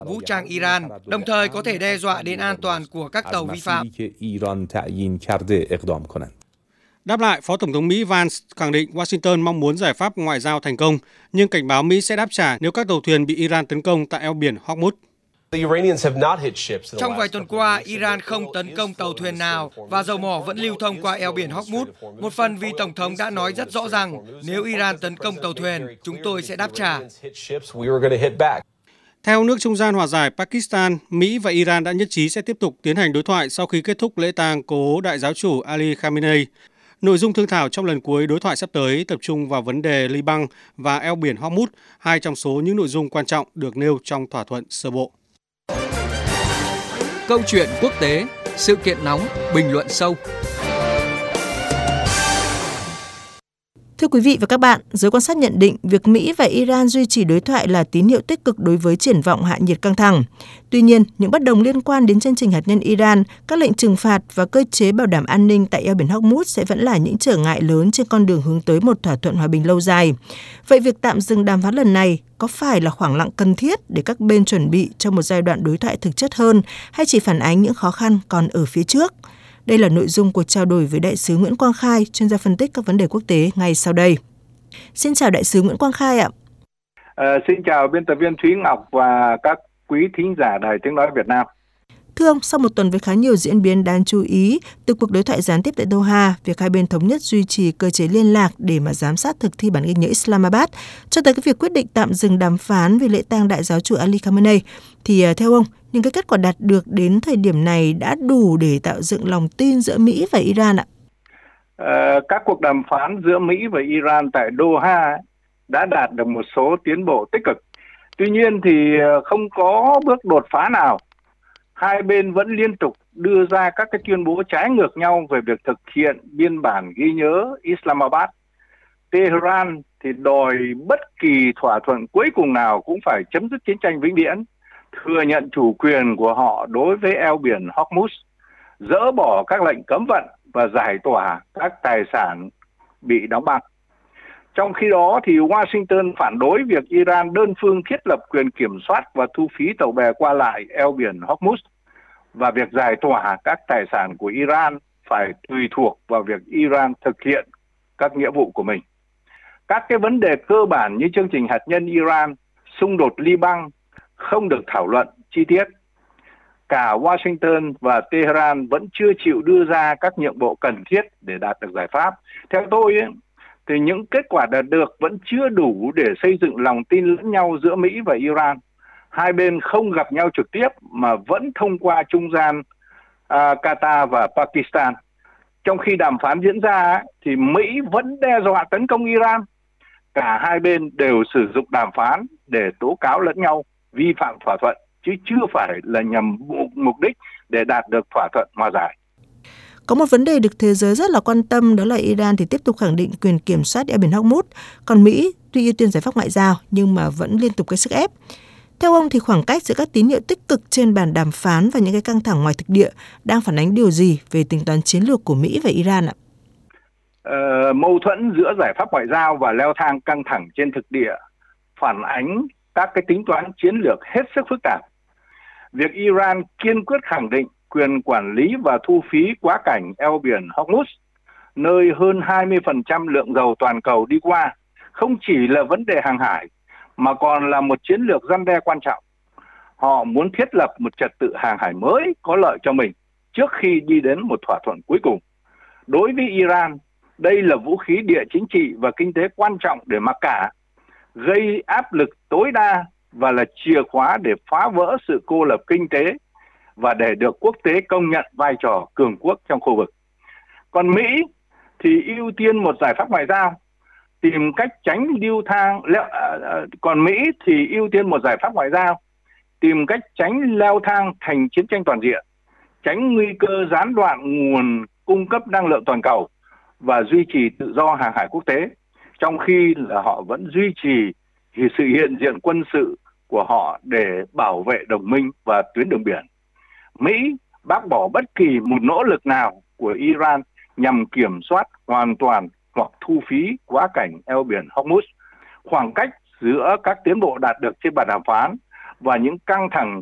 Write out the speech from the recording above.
vũ trang Iran, đồng thời có thể đe dọa đến an toàn của các tàu vi phạm. Đáp lại, Phó Tổng thống Mỹ Vance khẳng định Washington mong muốn giải pháp ngoại giao thành công, nhưng cảnh báo Mỹ sẽ đáp trả nếu các tàu thuyền bị Iran tấn công tại eo biển Hormuz. Trong vài tuần qua, Iran không tấn công tàu thuyền nào và dầu mỏ vẫn lưu thông qua eo biển Hormuz. Một phần vì Tổng thống đã nói rất rõ rằng nếu Iran tấn công tàu thuyền, chúng tôi sẽ đáp trả. Theo nước trung gian hòa giải Pakistan, Mỹ và Iran đã nhất trí sẽ tiếp tục tiến hành đối thoại sau khi kết thúc lễ tang cố đại giáo chủ Ali Khamenei. Nội dung thương thảo trong lần cuối đối thoại sắp tới tập trung vào vấn đề Liban và eo biển Hormuz, hai trong số những nội dung quan trọng được nêu trong thỏa thuận sơ bộ. Câu chuyện quốc tế, sự kiện nóng, bình luận sâu. Thưa quý vị và các bạn, giới quan sát nhận định việc Mỹ và Iran duy trì đối thoại là tín hiệu tích cực đối với triển vọng hạ nhiệt căng thẳng. Tuy nhiên, những bất đồng liên quan đến chương trình hạt nhân Iran, các lệnh trừng phạt và cơ chế bảo đảm an ninh tại eo biển Hormuz sẽ vẫn là những trở ngại lớn trên con đường hướng tới một thỏa thuận hòa bình lâu dài. Vậy việc tạm dừng đàm phán lần này có phải là khoảng lặng cần thiết để các bên chuẩn bị cho một giai đoạn đối thoại thực chất hơn, hay chỉ phản ánh những khó khăn còn ở phía trước? Đây là nội dung cuộc trao đổi với Đại sứ Nguyễn Quang Khai, chuyên gia phân tích các vấn đề quốc tế ngay sau đây. Xin chào Đại sứ Nguyễn Quang Khai ạ. Xin chào biên tập viên Thúy Ngọc và các quý thính giả Đài Tiếng Nói Việt Nam. Thưa ông, sau một tuần với khá nhiều diễn biến đáng chú ý, từ cuộc đối thoại gián tiếp tại Doha, việc hai bên thống nhất duy trì cơ chế liên lạc để mà giám sát thực thi bản ghi nhớ Islamabad, cho tới cái việc quyết định tạm dừng đàm phán về lễ tang đại giáo chủ Ali Khamenei, thì theo ông, những cái kết quả đạt được đến thời điểm này đã đủ để tạo dựng lòng tin giữa Mỹ và Iran ạ? Các cuộc đàm phán giữa Mỹ và Iran tại Doha đã đạt được một số tiến bộ tích cực. Tuy nhiên thì không có bước đột phá nào. Hai bên vẫn liên tục đưa ra các cái tuyên bố trái ngược nhau về việc thực hiện biên bản ghi nhớ Islamabad. Tehran thì đòi bất kỳ thỏa thuận cuối cùng nào cũng phải chấm dứt chiến tranh vĩnh viễn, thừa nhận chủ quyền của họ đối với eo biển Hormuz, dỡ bỏ các lệnh cấm vận và giải tỏa các tài sản bị đóng băng. Trong khi đó thì Washington phản đối việc Iran đơn phương thiết lập quyền kiểm soát và thu phí tàu bè qua lại eo biển Hormuz, và việc giải tỏa các tài sản của Iran phải tùy thuộc vào việc Iran thực hiện các nghĩa vụ của mình. Các cái vấn đề cơ bản như chương trình hạt nhân Iran, xung đột Liban không được thảo luận chi tiết. Cả Washington và Tehran vẫn chưa chịu đưa ra các nhiệm vụ cần thiết để đạt được giải pháp. Theo tôi thì những kết quả đạt được vẫn chưa đủ để xây dựng lòng tin lẫn nhau giữa Mỹ và Iran. Hai bên không gặp nhau trực tiếp mà vẫn thông qua trung gian Qatar và Pakistan. Trong khi đàm phán diễn ra thì Mỹ vẫn đe dọa tấn công Iran. Cả hai bên đều sử dụng đàm phán để tố cáo lẫn nhau vi phạm thỏa thuận, chứ chưa phải là nhằm mục đích để đạt được thỏa thuận hòa giải. Có một vấn đề được thế giới rất là quan tâm, đó là Iran thì tiếp tục khẳng định quyền kiểm soát eo biển Hormuz, còn Mỹ tuy ưu tiên giải pháp ngoại giao nhưng mà vẫn liên tục gây sức ép. Theo ông thì khoảng cách giữa các tín hiệu tích cực trên bàn đàm phán và những cái căng thẳng ngoài thực địa đang phản ánh điều gì về tính toán chiến lược của Mỹ và Iran ạ? Mâu thuẫn giữa giải pháp ngoại giao và leo thang căng thẳng trên thực địa phản ánh các cái tính toán chiến lược hết sức phức tạp. Việc Iran kiên quyết khẳng định quyền quản lý và thu phí quá cảnh eo biển Hormuz, nơi hơn 20% lượng dầu toàn cầu đi qua, không chỉ là vấn đề hàng hải mà còn là một chiến lược răn đe quan trọng. Họ muốn thiết lập một trật tự hàng hải mới có lợi cho mình trước khi đi đến một thỏa thuận cuối cùng. Đối với Iran, đây là vũ khí địa chính trị và kinh tế quan trọng để mặc cả, gây áp lực tối đa và là chìa khóa để phá vỡ sự cô lập kinh tế và để được quốc tế công nhận vai trò cường quốc trong khu vực. Còn Mỹ thì ưu tiên một giải pháp ngoại giao, tìm cách tránh leo thang thành chiến tranh toàn diện, tránh nguy cơ gián đoạn nguồn cung cấp năng lượng toàn cầu và duy trì tự do hàng hải quốc tế, trong khi là họ vẫn duy trì sự hiện diện quân sự của họ để bảo vệ đồng minh và tuyến đường biển. Mỹ bác bỏ bất kỳ một nỗ lực nào của Iran nhằm kiểm soát hoàn toàn hoặc thu phí quá cảnh eo biển Hormuz. Khoảng cách giữa các tiến bộ đạt được trên bàn đàm phán và những căng thẳng